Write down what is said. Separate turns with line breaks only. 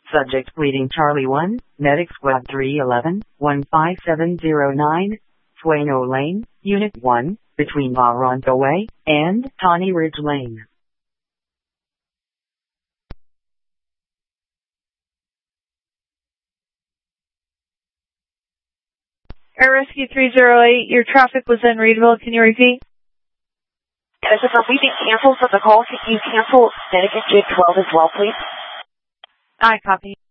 Subject bleeding Charlie 1, Medic Squad 311, 15709, Sueno Lane, Unit 1, between Toronto Way and Tawny Ridge Lane.
Air Rescue 308, your traffic was unreadable. Can you repeat?
Christopher, we've been canceled for the call. Can you cancel Medic J12 as well, please?
I copy.